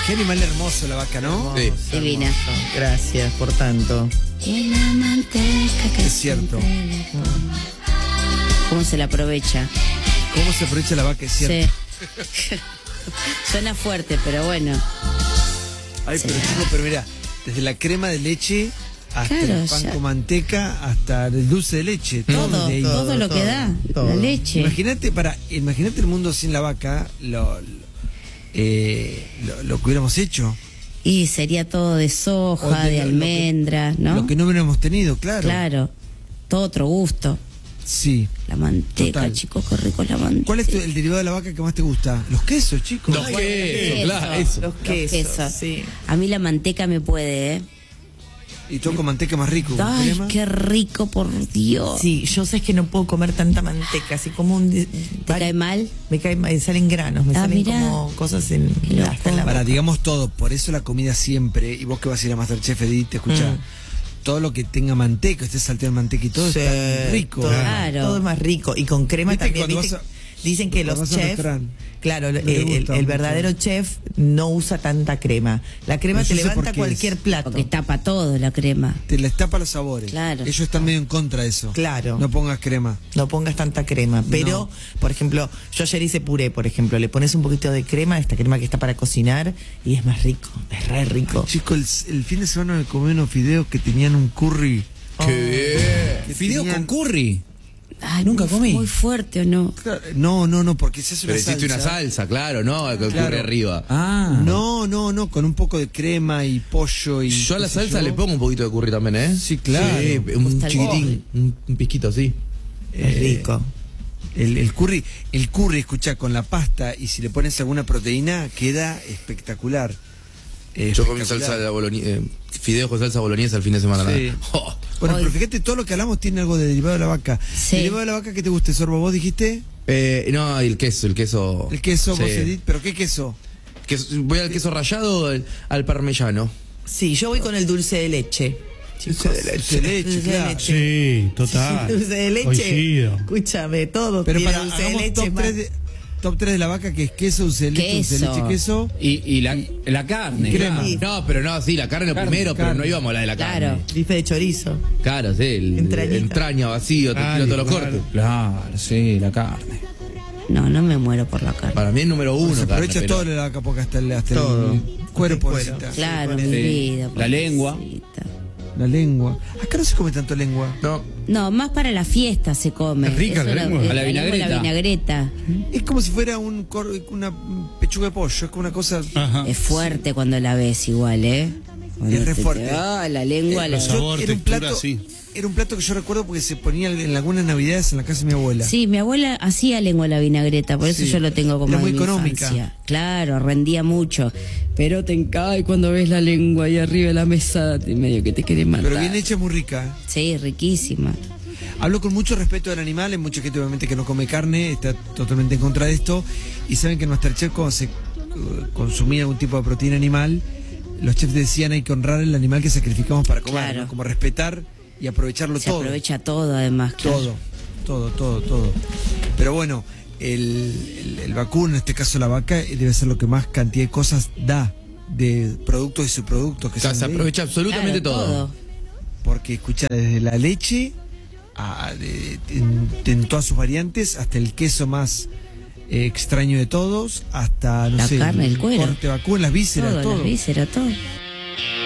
Qué animal hermoso la vaca, ¿no? Sí. Divina. Hermoso. Gracias por tanto. La manteca que Es cierto. ¿Cómo se la aprovecha? ¿Cómo se aprovecha la vaca? Es cierto. Sí. Suena fuerte, pero bueno. Ay, Sí. pero chico, pero mira, desde la crema de leche hasta Claro, el pan ya. con manteca, hasta el dulce de leche. Todo, de ahí. todo lo que todo, da. todo. La leche. Imagínate el mundo sin la vaca, lo que hubiéramos hecho. Y sería todo de O soja, de de lo que- almendras, ¿no? Lo que no hubiéramos tenido, claro. Claro. Todo otro gusto. Sí. La manteca, Total. chicos, qué rico la manteca. ¿Cuál es el derivado de la vaca que más te gusta? Los quesos, chicos. Los quesos, claro, eso. Los quesos, sí. A mí la manteca me puede, ¿eh? Y todo con manteca más rico. con Ay, crema. qué rico, por Dios. Sí, yo sé que no puedo comer tanta manteca, así como un... ¿Te cae mal? Me cae mal, salen granos, me salen mirá. como cosas en, Qué loco. hasta en la Para, boca. digamos todo, por eso la comida siempre, y vos que vas a ir a Masterchef, Edith, te escuchá, todo lo que tenga manteca, esté salteado en manteca y todo, Sí, está rico. todo, Claro. todo es más rico. Y con crema ¿Viste también. cuando ¿viste? vas Dicen que cuando los vas a un chefs, restaurante? claro, No te gusta el mucho. verdadero chef no usa tanta crema. La crema Pero te yo sé por levanta qué cualquier es. plato. Porque tapa todo la crema. Te les tapa los sabores. Claro. Ellos están medio en contra de eso. Claro. No pongas crema. No pongas tanta crema. Pero, por ejemplo, yo ayer hice puré, por ejemplo. Le pones un poquito de crema, esta crema que está para cocinar, y es más rico. Es re rico. Chico, el fin de semana me comí unos fideos que tenían un curry. Qué bien. Fideo tenían- con curry. Ay, Nunca comí. Muy fuerte, ¿o no? Claro, no, porque se hace Pero una hiciste una salsa, claro, ¿no? Que Claro. ocurre arriba. No, con un poco de crema y pollo y... Yo a la qué sé salsa yo. le pongo un poquito de curry también, ¿eh? Sí, claro. Sí, gusta un el chiquitín, un pisquito así. Es rico. El curry, escuchá, con la pasta y si le pones alguna proteína, queda espectacular. Yo comí salsa de boloñesa, fideos con salsa boloñesa el fin de semana. Sí. ¿no? Oh. Bueno, Hoy- pero fíjate, todo lo que hablamos tiene algo de derivado de la vaca. Sí. ¿Derivado de la vaca que te guste, Sorbo? ¿Vos dijiste? No, el queso. El queso, Sí. vos, Edith, ¿pero qué queso? Voy al queso rallado, al parmellano. Sí, yo voy con el dulce de leche. Dulce de leche, Dulce de claro. leche. Sí, total. Dulce de leche. Coincido. Escúchame, todo Pero tiene para dulce de hagamos leche. top 3 de la vaca, que es queso, dulce de leche, dulce de Queso. leche, queso. Y la carne. crema. Claro. No, pero no, sí, la carne primero, pero carne. no íbamos a la de la Claro. carne. Bife de chorizo. Claro, sí, Entrañita. entraña vacío, te tiro todos los claro. cortes. Claro, sí, la carne. No, no me muero por la carne. Para mí es número uno. Se aprovecha carne, todo pero- de la vaca porque hasta el Todo. cuerpo. Hasta el cuero. necesita. Claro, Sí, mi sí. vida. La lengua. pobrecita. La lengua. Acá no se come tanto lengua. No, No, más para la fiesta se come. Es rica Eso la lengua. A la vinagreta. La vinagreta. Es como si fuera una pechuga de pollo, es como una cosa... Ajá. Es fuerte cuando la ves igual, ¿eh? Cuando Es re te- fuerte. Ah, la lengua. Los la... sabor, textura, sí. Era un plato que yo recuerdo porque se ponía en algunas navidades en la casa de mi abuela. Sí, mi abuela hacía lengua a la vinagreta, por eso Sí. yo lo tengo como Era de muy mi económica. infancia. Claro, rendía mucho. Pero te encae cuando ves la lengua ahí arriba de la mesa, medio que te quiere matar. Pero bien hecha, muy rica. Sí, riquísima. Hablo con mucho respeto del animal, hay mucha gente obviamente que no come carne, está totalmente en contra de esto, y saben que en Masterchef cuando se consumía algún tipo de proteína animal, los chefs decían hay que honrar el animal que sacrificamos para comer, Claro. ¿no? Como respetar y aprovecharlo Se todo. aprovecha todo, además. Claro. Todo. Pero bueno, el vacuno, en este caso la vaca, debe ser lo que más cantidad de cosas da, de productos y subproductos que o sea, son se de ahí. aprovecha absolutamente Claro, todo. Porque escucha desde la leche en todas sus variantes hasta el queso más extraño de todos, hasta no La sé, carne, el cuero. corte vacuno, las vísceras, Todo, todo. las vísceras, todo.